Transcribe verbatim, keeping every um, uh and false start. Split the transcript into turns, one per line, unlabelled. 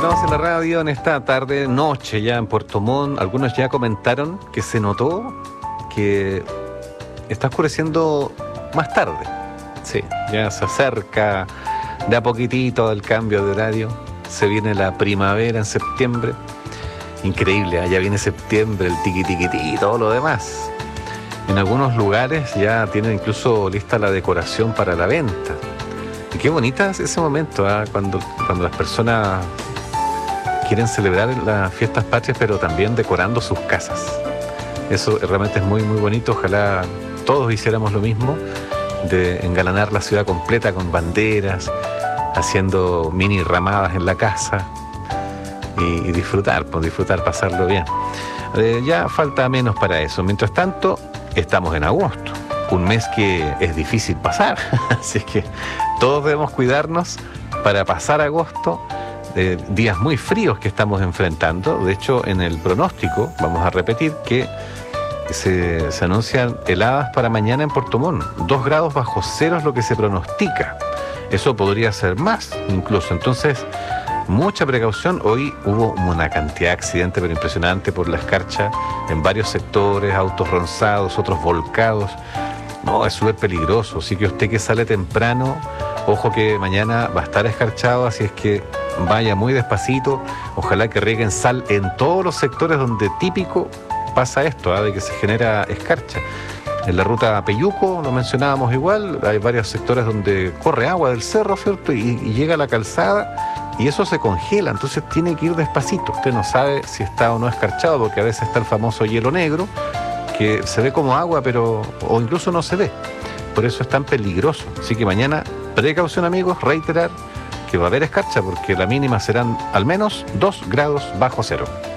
Continuamos en la radio en esta tarde, noche ya en Puerto Montt. Algunos ya comentaron que se notó que está oscureciendo más tarde. Sí, ya se acerca de a poquitito el cambio de horario. Se viene la primavera en septiembre. Increíble, ¿eh? Ya viene septiembre, el tiqui-tiqui-ti y todo lo demás. En algunos lugares ya tienen incluso lista la decoración para la venta. Y qué bonita es ese momento, ¿eh? cuando, cuando las personas quieren celebrar las fiestas patrias, pero también decorando sus casas. Eso realmente es muy, muy bonito. Ojalá todos hiciéramos lo mismo, de engalanar la ciudad completa con banderas, haciendo mini ramadas en la casa y, y disfrutar, pues disfrutar, pasarlo bien. Eh, ya falta menos para eso. Mientras tanto, estamos en agosto, un mes que es difícil pasar, así es que todos debemos cuidarnos para pasar agosto. De días muy fríos que estamos enfrentando. De hecho, en el pronóstico, vamos a repetir que se, se anuncian heladas para mañana en Puerto Montt. Dos grados bajo cero es lo que se pronostica. Eso podría ser más, incluso. Entonces, mucha precaución. Hoy hubo una cantidad de accidentes, pero impresionante, por la escarcha en varios sectores, autos ronzados, otros volcados. No, es súper peligroso. Así que usted que sale temprano, ojo que mañana va a estar escarchado, así es que vaya muy despacito. Ojalá que rieguen sal en todos los sectores donde típico pasa esto, ¿eh? de que se genera escarcha. En la ruta Peyuco, lo mencionábamos igual, hay varios sectores donde corre agua del cerro, ¿cierto? Y, y llega a la calzada y eso se congela, entonces tiene que ir despacito. Usted no sabe si está o no escarchado, porque a veces está el famoso hielo negro, que se ve como agua, pero o incluso no se ve. Por eso es tan peligroso. Así que mañana, precaución amigos, reiterar que va a haber escarcha, porque la mínima serán al menos dos grados bajo cero.